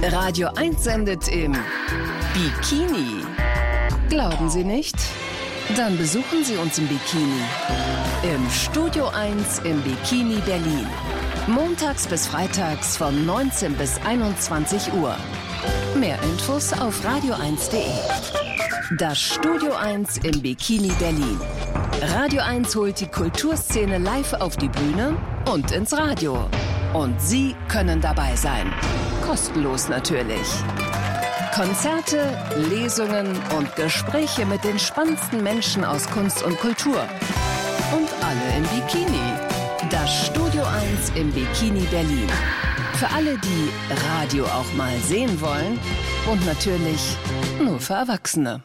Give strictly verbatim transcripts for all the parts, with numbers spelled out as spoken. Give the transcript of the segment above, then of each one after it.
Radio eins sendet im Bikini. Glauben Sie nicht? Dann besuchen Sie uns im Bikini. Im Studio eins im Bikini Berlin. Montags bis freitags von neunzehn bis einundzwanzig Uhr. Mehr Infos auf radio eins punkt de. Das Studio eins im Bikini Berlin. Radio eins holt die Kulturszene live auf die Bühne und ins Radio. Und Sie können dabei sein. Kostenlos natürlich. Konzerte, Lesungen und Gespräche mit den spannendsten Menschen aus Kunst und Kultur. Und alle im Bikini. Das Studio eins im Bikini Berlin. Für alle, die Radio auch mal sehen wollen. Und natürlich nur für Erwachsene.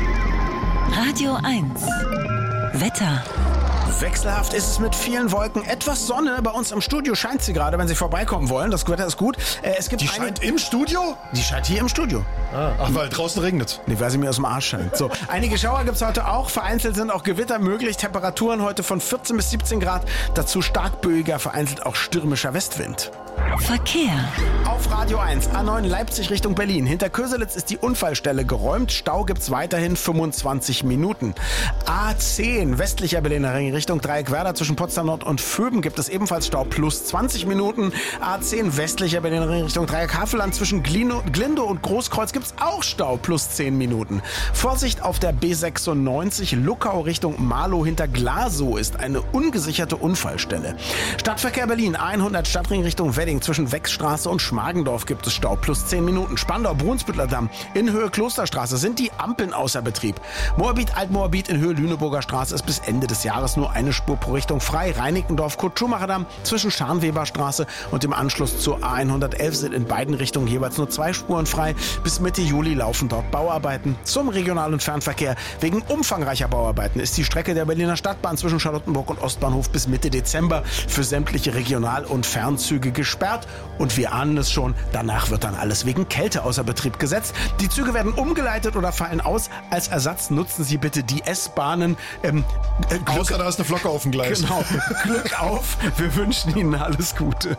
Radio eins. Wetter. Wechselhaft ist es mit vielen Wolken. Etwas Sonne. Bei uns im Studio scheint sie gerade, wenn Sie vorbeikommen wollen. Das Wetter ist gut. Äh, es gibt Die eine... scheint im Studio? Die scheint hier im Studio. Ah, ach, weil draußen regnet. Nee, weil sie mir aus dem Arsch scheint. So, einige Schauer gibt es heute auch. Vereinzelt sind auch Gewitter möglich. Temperaturen heute von vierzehn bis siebzehn Grad. Dazu stark böiger, vereinzelt auch stürmischer Westwind. Verkehr. Auf Radio eins, A neun Leipzig Richtung Berlin. Hinter Köselitz ist die Unfallstelle geräumt. Stau gibt's weiterhin fünfundzwanzig Minuten. A zehn westlicher Berliner Ring Richtung Dreieckwerder zwischen Potsdam Nord und Vöben gibt es ebenfalls Stau plus zwanzig Minuten. A zehn westlicher Berliner Ring Richtung Dreieck-Havelland zwischen Glino, Glindo und Großkreuz gibt's auch Stau plus zehn Minuten. Vorsicht auf der B sechsundneunzig Luckau Richtung Marlow hinter Glasow ist eine ungesicherte Unfallstelle. Stadtverkehr Berlin A hundert Stadtring Richtung Wedding zwischen Wechsstraße und Schmargendorf gibt es Stau plus zehn Minuten. Spandau-Brunsbüttler Damm in Höhe Klosterstraße sind die Ampeln außer Betrieb. Moabit Altmoabit in Höhe Lüneburger Straße ist bis Ende des Jahres nur eine Spur pro Richtung frei. Reinickendorf Kurt-Schumacher Damm zwischen Scharnweberstraße und dem Anschluss zur A hundertelf sind in beiden Richtungen jeweils nur zwei Spuren frei. Bis Mitte Juli laufen dort Bauarbeiten. Zum Regional- und Fernverkehr. Wegen umfangreicher Bauarbeiten ist die Strecke der Berliner Stadtbahn zwischen Charlottenburg und Ostbahnhof bis Mitte Dezember für sämtliche Regional- und Fernzüge gesperrt. Und wir ahnen es schon, danach wird dann alles wegen Kälte außer Betrieb gesetzt. Die Züge werden umgeleitet oder fallen aus. Als Ersatz nutzen Sie bitte die S-Bahnen. Ähm, äh, Glück, Außer da ist eine Flocke auf dem Gleis. Genau, Glück auf. Wir wünschen Ihnen alles Gute.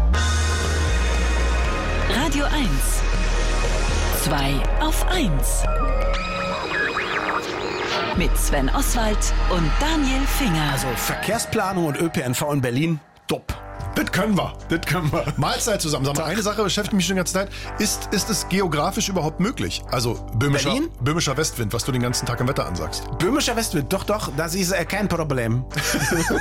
Radio eins. zwei auf eins. Mit Sven Oswald und Daniel Finger. Also Verkehrsplanung und Ö P N V in Berlin, top. Das können wir. Das können wir. Mahlzeit zusammen. Sag mal, eine Sache beschäftigt mich schon die ganze Zeit. Ist, ist es geografisch überhaupt möglich? Also böhmischer, Berlin? böhmischer Westwind, was du den ganzen Tag im Wetter ansagst. Böhmischer Westwind, doch, doch, das ist äh, kein Problem.